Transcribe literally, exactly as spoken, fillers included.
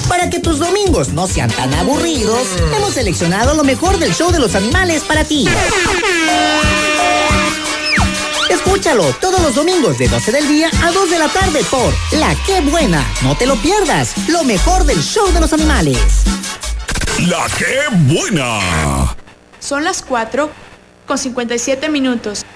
Para que tus domingos no sean tan aburridos, hemos seleccionado lo mejor del show de los animales para ti. Escúchalo todos los domingos de doce del día a dos de la tarde por La Qué Buena. No te lo pierdas, lo mejor del show de los animales. La Qué Buena. Son las cuatro con cincuenta y siete minutos.